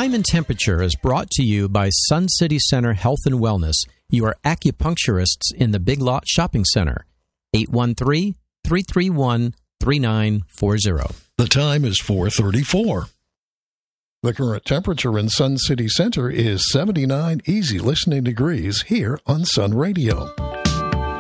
Time and Temperature is brought to you by Sun City Center Health and Wellness, your acupuncturists in the Big Lot Shopping Center. 813-331-3940. The time is 4:34. The current temperature in Sun City Center is 79 easy listening degrees here on Sun Radio.